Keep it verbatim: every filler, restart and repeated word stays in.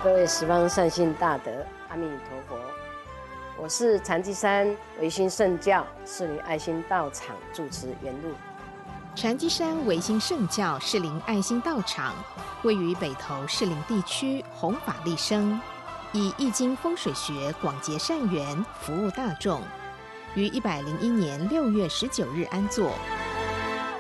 各位十方善信大德，阿弥陀佛。我是禅机山维新圣教士林爱心道场住持圆露。 禅机山维新圣教士林爱心道场位于北投士林地区弘法利生，以易经风水学广结善缘，服务大众。于一百零一年六月十九日安座。